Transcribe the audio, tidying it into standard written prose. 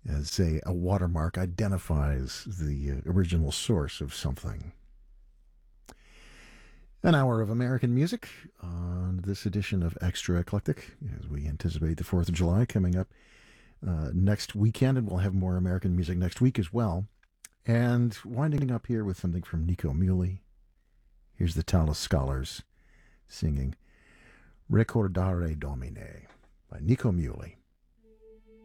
as a watermark identifies the original source of something. An hour of American music on this edition of Extra Eclectic as we anticipate the 4th of July coming up next weekend, and we'll have more American music next week as well. And winding up here with something from Nico Muhly. Here's the Tallis Scholars singing Ricordare Domine by Nico Muhly.